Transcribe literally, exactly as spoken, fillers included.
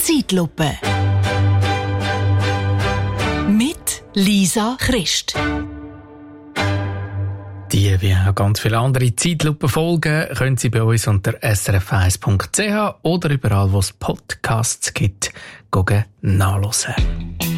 Zeitlupe. Mit Lisa Christ. Die, wie auch ganz viele andere Zeitlupen-Folgen, können Sie bei uns unter s r f eins punkt c h oder überall, wo es Podcasts gibt, nachhören.